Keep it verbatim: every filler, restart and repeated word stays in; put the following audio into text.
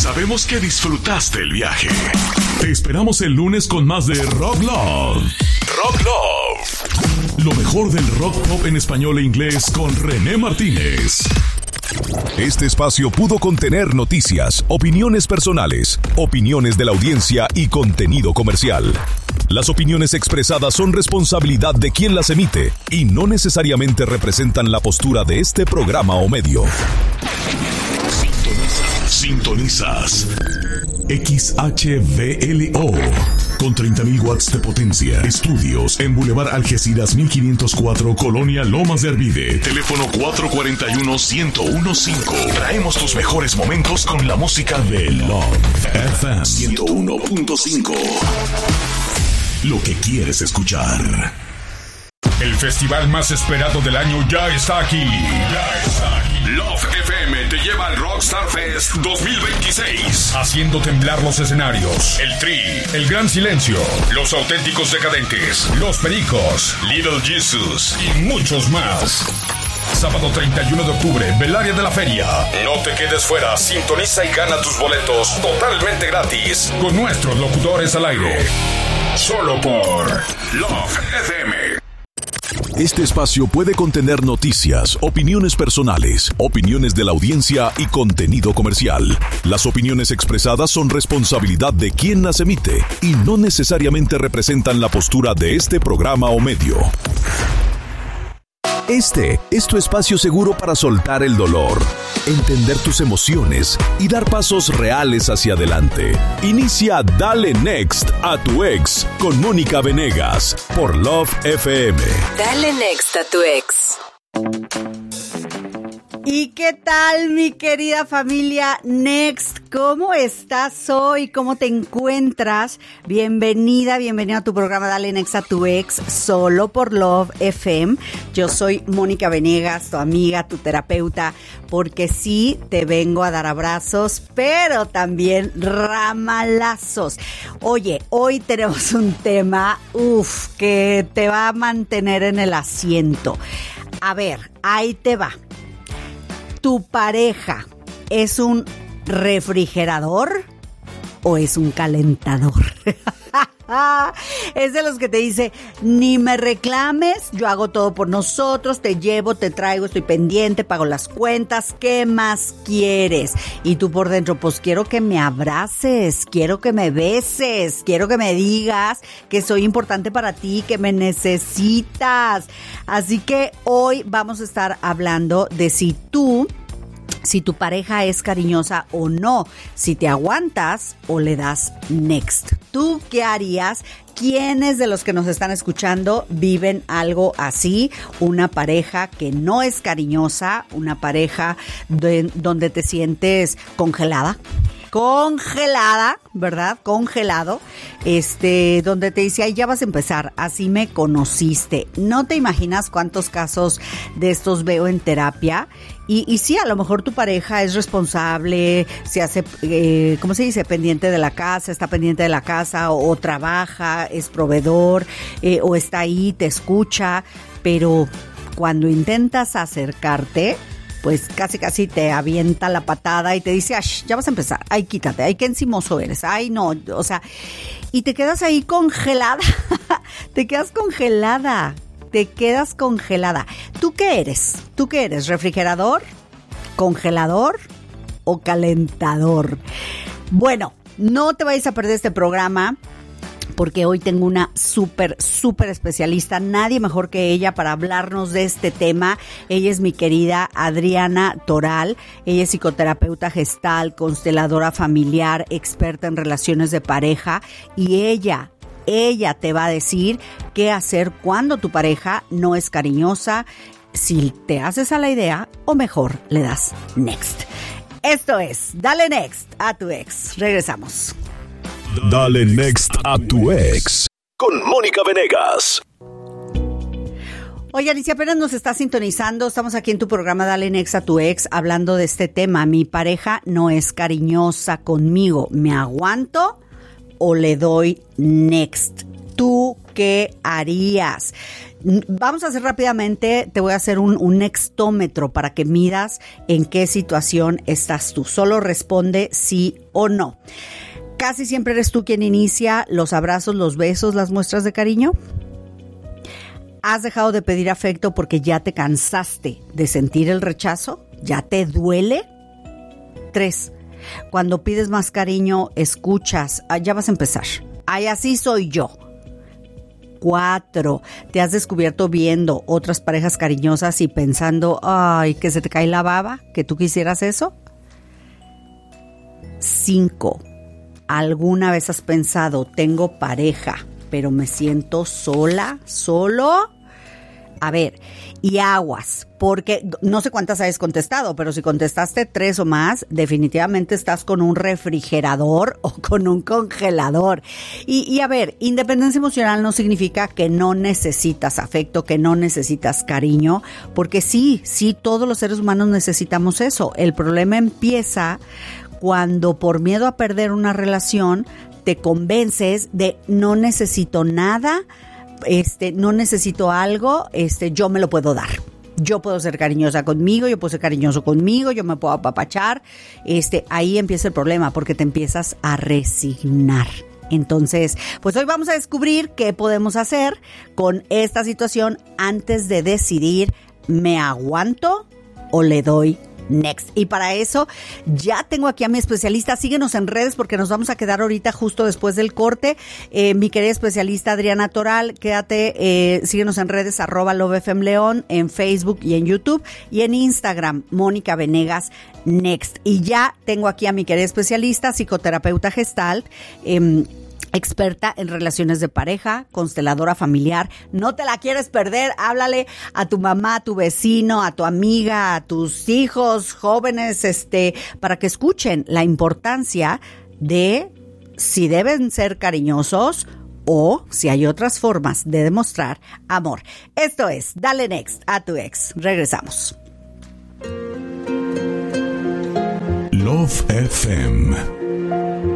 Sabemos que disfrutaste el viaje. Te esperamos el lunes con más de Rock Love. Rock Love. Lo mejor del rock pop en español e inglés con René Martínez. Este espacio pudo contener noticias, opiniones personales, opiniones de la audiencia y contenido comercial. Las opiniones expresadas son responsabilidad de quien las emite y no necesariamente representan la postura de este programa o medio. Sintonizas. Sintonizas. X H V L O con treinta mil watts de potencia. Estudios en Boulevard Algeciras mil quinientos cuatro, Colonia Lomas de Arvide. Teléfono cuatro cuatro uno, uno cero uno cinco. Traemos tus mejores momentos con la música de Love F M ciento uno punto cinco. Lo que quieres escuchar. El festival más esperado del año ya está aquí. Ya está aquí. Love F M te lleva al Rockstar Fest dos mil veintiséis, haciendo temblar los escenarios. El Tri, El Gran Silencio, Los Auténticos Decadentes, Los Pericos, Little Jesus y muchos más. Sábado treinta y uno de octubre, Belaria de la Feria. No te quedes fuera, sintoniza y gana tus boletos totalmente gratis con nuestros locutores al aire. Solo por Love F M. Este espacio puede contener noticias, opiniones personales, opiniones de la audiencia y contenido comercial. Las opiniones expresadas son responsabilidad de quien las emite y no necesariamente representan la postura de este programa o medio. Este es tu espacio seguro para soltar el dolor, entender tus emociones y dar pasos reales hacia adelante. Inicia Dale Next a tu ex con Mónica Venegas por Love F M. Dale Next a tu ex. ¿Y qué tal, mi querida familia Next? ¿Cómo estás hoy? ¿Cómo te encuentras? Bienvenida, bienvenida a tu programa Dale Next a tu ex, solo por Love F M. Yo soy Mónica Venegas, tu amiga, tu terapeuta, porque sí te vengo a dar abrazos, pero también ramalazos. Oye, hoy tenemos un tema, uff, que te va a mantener en el asiento. A ver, ahí te va. ¿Tu pareja es un refrigerador o es un calentador? Es de los que te dice, ni me reclames, yo hago todo por nosotros, te llevo, te traigo, estoy pendiente, pago las cuentas, ¿qué más quieres? Y tú por dentro, pues quiero que me abraces, quiero que me beses, quiero que me digas que soy importante para ti, que me necesitas. Así que hoy vamos a estar hablando de si tú... si tu pareja es cariñosa o no, si te aguantas o le das next. ¿Tú qué harías? ¿Quiénes de los que nos están escuchando viven algo así? Una pareja que no es cariñosa, una pareja de, donde te sientes congelada. Congelada, ¿verdad? Congelado, este, donde te dice, ay, ya vas a empezar, así me conociste. No te imaginas cuántos casos de estos veo en terapia. Y, y sí, a lo mejor tu pareja es responsable, se hace, eh, ¿cómo se dice? Pendiente de la casa, está pendiente de la casa, o, o trabaja, es proveedor, eh, o está ahí, te escucha, pero cuando intentas acercarte, pues casi casi te avienta la patada y te dice, ay, ya vas a empezar, ay, quítate, ay, qué encimoso eres, ay, no, o sea, y te quedas ahí congelada, te quedas congelada, te quedas congelada. ¿Tú qué eres? ¿Tú qué eres? ¿Refrigerador? ¿Congelador? ¿O calentador? Bueno, no te vayas a perder este programa, porque hoy tengo una súper, súper especialista, nadie mejor que ella para hablarnos de este tema. Ella es mi querida Adriana Toral, ella es psicoterapeuta gestal, consteladora familiar, experta en relaciones de pareja, y ella, ella te va a decir qué hacer cuando tu pareja no es cariñosa, si te haces a la idea o mejor le das next. Esto es Dale Next a tu ex. Regresamos. Dale Next a tu ex con Mónica Venegas. Oye, si apenas nos está sintonizando, estamos aquí en tu programa Dale Next a tu ex hablando de este tema. Mi pareja no es cariñosa conmigo. ¿Me aguanto o le doy next? ¿Tú qué harías? Vamos a hacer rápidamente, te voy a hacer un, un nextómetro para que midas en qué situación estás tú. Solo responde sí o no. ¿Casi siempre eres tú quien inicia los abrazos, los besos, las muestras de cariño? ¿Has dejado de pedir afecto porque ya te cansaste de sentir el rechazo? ¿Ya te duele? Tres, cuando pides más cariño, escuchas. Ah, ya vas a empezar. Ay, así soy yo. Cuatro, te has descubierto viendo otras parejas cariñosas y pensando, ay, que se te cae la baba, que tú quisieras eso. Cinco, ¿alguna vez has pensado, tengo pareja, pero me siento sola, solo? A ver, y aguas, porque no sé cuántas hayas contestado, pero si contestaste tres o más, definitivamente estás con un refrigerador o con un congelador. Y, y a ver, independencia emocional no significa que no necesitas afecto, que no necesitas cariño, porque sí, sí, todos los seres humanos necesitamos eso. El problema empieza cuando por miedo a perder una relación te convences de no necesito nada, este, no necesito algo, este, yo me lo puedo dar. Yo puedo ser cariñosa conmigo, yo puedo ser cariñoso conmigo, yo me puedo apapachar. Este, ahí empieza el problema porque te empiezas a resignar. Entonces, pues hoy vamos a descubrir qué podemos hacer con esta situación antes de decidir, ¿me aguanto o le doy next? Y para eso ya tengo aquí a mi especialista. Síguenos en redes porque nos vamos a quedar ahorita justo después del corte. Eh, mi querida especialista Adriana Toral, quédate, eh, síguenos en redes arroba LoveFM León, en Facebook y en YouTube, y en Instagram, Mónica Venegas Next. Y ya tengo aquí a mi querida especialista, psicoterapeuta Gestalt, eh, experta en relaciones de pareja, consteladora familiar. No te la quieres perder, háblale a tu mamá, a tu vecino, a tu amiga, a tus hijos jóvenes, este, para que escuchen la importancia de si deben ser cariñosos o si hay otras formas de demostrar amor. Esto es Dale Next a tu ex. Regresamos. Love F M